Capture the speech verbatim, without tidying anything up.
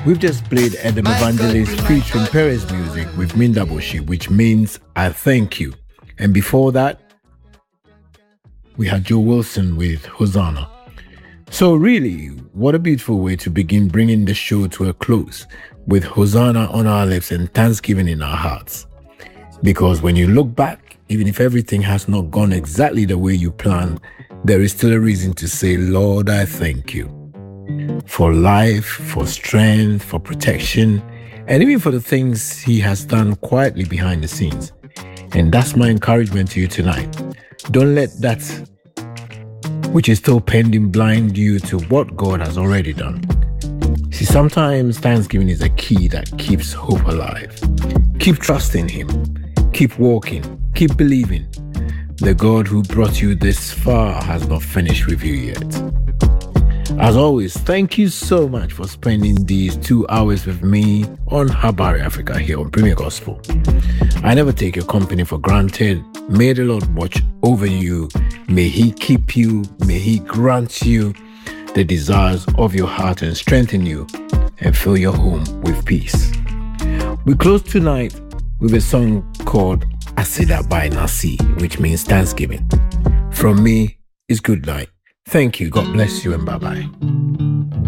We've just played Adam Evangelist featuring Perez Music with Mindaboshi, which means I thank you. And before that, we had Joe Wilson with Hosanna. So really, what a beautiful way to begin bringing the show to a close, with Hosanna on our lips and thanksgiving in our hearts. Because when you look back, even if everything has not gone exactly the way you planned, there is still a reason to say, Lord, I thank you. For life, for strength, for protection, and even for the things he has done quietly behind the scenes. And that's my encouragement to you tonight. Don't let that which is still pending blind you to what God has already done. See, sometimes thanksgiving is a key that keeps hope alive. Keep trusting him. Keep walking. Keep believing. The God who brought you this far has not finished with you yet. As always, thank you so much for spending these two hours with me on Habari Africa here on Premier Gospel. I never take your company for granted. May the Lord watch over you. May he keep you. May he grant you the desires of your heart and strengthen you and fill your home with peace. We close tonight with a song called Asida by Nasi, which means Thanksgiving. From me, it's good night. Thank you. God bless you and bye-bye.